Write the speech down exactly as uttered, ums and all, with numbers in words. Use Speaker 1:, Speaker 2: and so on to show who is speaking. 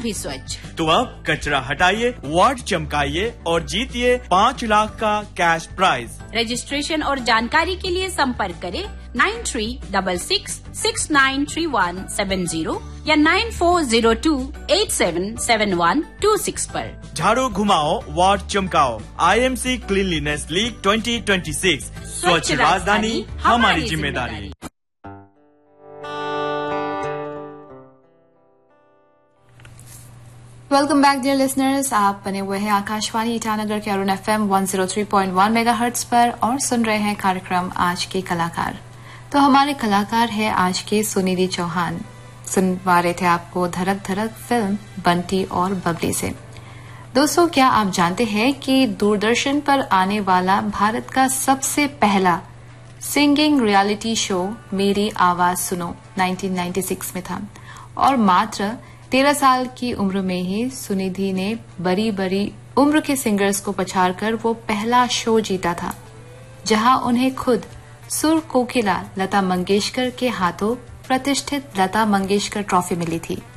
Speaker 1: भी स्वच्छ।
Speaker 2: तो अब कचरा हटाइए, वार्ड चमकाइए और जीतिए पाँच लाख का कैश प्राइज।
Speaker 1: रजिस्ट्रेशन और जानकारी के लिए संपर्क करें nine three double six six nine three one seven zero या nine four zero to eight seven seven one two six पर।
Speaker 2: झाड़ू घुमाओ, ward चमकाओ। IMC cleanliness league twenty twenty six, स्वच्छ राजधानी हमारी जिम्मेदारी।
Speaker 3: वेलकम बैक डियर लिसनर्स, आप बने हुए हैं आकाशवाणी ईटानगर के Arun FM one zero three point one megahertz पर और सुन रहे हैं कार्यक्रम आज के कलाकार। तो हमारे कलाकार है आज के सुनिधि चौहान। सुनवा रहे थे आपको धड़क धड़क फिल्म बंटी और बबली से। दोस्तों, क्या आप जानते हैं कि दूरदर्शन पर आने वाला भारत का सबसे पहला सिंगिंग रियलिटी शो मेरी आवाज सुनो नाइनटीन नाइंटी सिक्स में था और मात्र तेरह साल की उम्र में ही सुनिधि ने बड़ी बड़ी उम्र के सिंगर्स को पछाड़कर वो पहला शो जीता था, जहां उन्हें खुद सुर कोकिला लता मंगेशकर के हाथों प्रतिष्ठित लता मंगेशकर ट्रॉफी मिली थी।